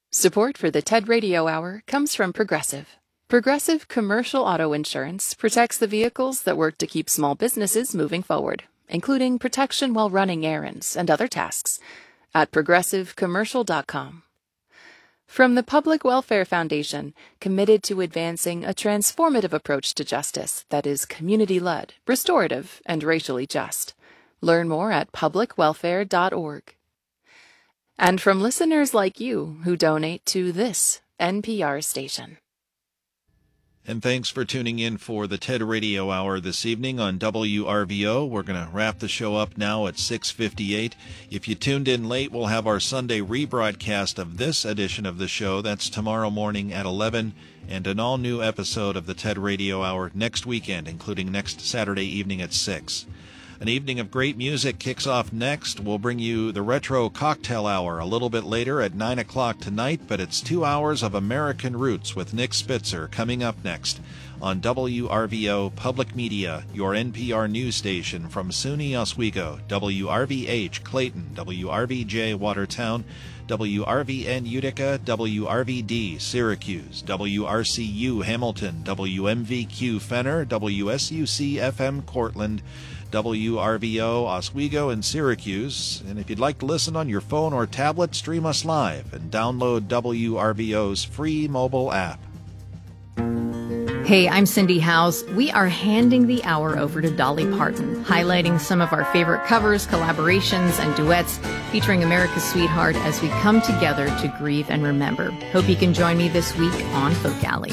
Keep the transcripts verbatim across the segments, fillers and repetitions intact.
Support for the TED Radio Hour comes from Progressive. Progressive Commercial Auto Insurance protects the vehicles that work to keep small businesses moving forward, including protection while running errands and other tasks, at progressive commercial dot com. From the Public Welfare Foundation, committed to advancing a transformative approach to justice that is community-led, restorative, and racially just. Learn more at public welfare dot org. And from listeners like you who donate to this N P R station. And thanks for tuning in for the TED Radio Hour this evening on W R V O. We're going to wrap the show up now at six fifty-eight. If you tuned in late, we'll have our Sunday rebroadcast of this edition of the show. That's tomorrow morning at eleven, and an all-new episode of the TED Radio Hour next weekend, including next Saturday evening at six. An evening of great music kicks off next. We'll bring you the Retro Cocktail Hour a little bit later at nine o'clock tonight, but it's two hours of American Roots with Nick Spitzer coming up next on W R V O Public Media, your N P R news station from SUNY Oswego, W R V H Clayton, W R V J Watertown, W R V N Utica, W R V D Syracuse, W R C U Hamilton, W M V Q Fenner, W S U C F M Cortland, W R V O Oswego and Syracuse. And if you'd like to listen on your phone or tablet, stream us live and download W R V O's free mobile app. Hey, I'm Cindy Howes. We are handing the hour over to Dolly Parton, highlighting some of our favorite covers, collaborations, and duets featuring America's Sweetheart as we come together to grieve and remember. Hope you can join me this week on Folk Alley.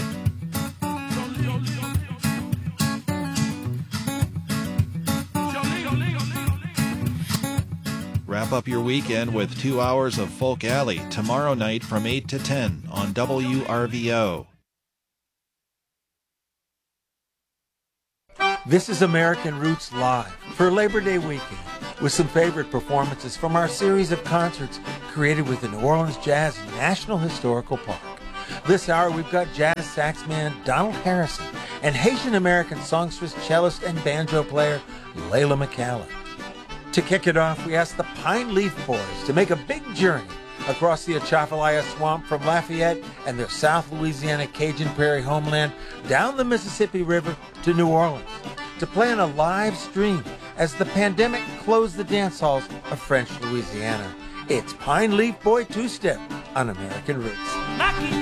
Wrap up your weekend with two hours of Folk Alley tomorrow night from eight to ten on W R V O. This is American Roots Live for Labor Day weekend with some favorite performances from our series of concerts created with the New Orleans Jazz National Historical Park. This hour we've got jazz saxman Donald Harrison and Haitian-American songstress, cellist, and banjo player Layla McCallum. To kick it off, we asked the Pine Leaf Boys to make a big journey across the Atchafalaya Swamp from Lafayette and their South Louisiana Cajun Prairie homeland down the Mississippi River to New Orleans to play on a live stream as the pandemic closed the dance halls of French Louisiana. It's Pine Leaf Boy Two-Step on American Roots.